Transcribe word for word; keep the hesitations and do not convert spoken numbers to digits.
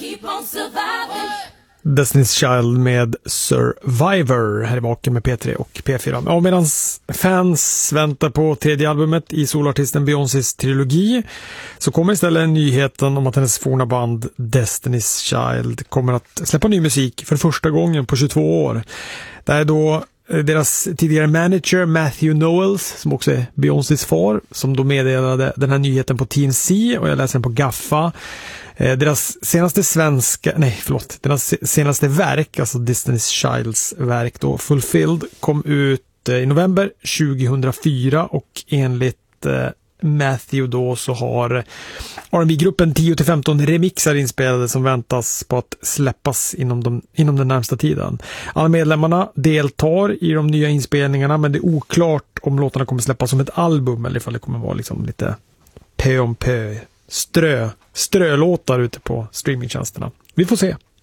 Destiny's Child med Survivor här i Vaken med P tre och P fyra. Ja, medan fans väntar på tredje albumet i solartisten Beyoncés trilogi så kommer istället nyheten om att hennes forna band Destiny's Child kommer att släppa ny musik för första gången på tjugotvå år. Det är då deras tidigare manager Matthew Knowles, som också är Beyoncés far, som då meddelade den här nyheten på T N C, och jag läser den på Gaffa. Eh, deras senaste svenska, nej förlåt, deras senaste verk, alltså Destiny's Childs verk då, Fulfilled, kom ut eh, i november tjugohundrafyra, och enligt eh, Matthew då så har R and B-gruppen tio till femton remixar inspelade som väntas på att släppas inom, de, inom den närmsta tiden. Alla medlemmarna deltar i de nya inspelningarna, men det är oklart om låtarna kommer släppas som ett album eller ifall det kommer vara liksom lite pö om pö, strö, strölåtar ute på streamingtjänsterna. Vi får se.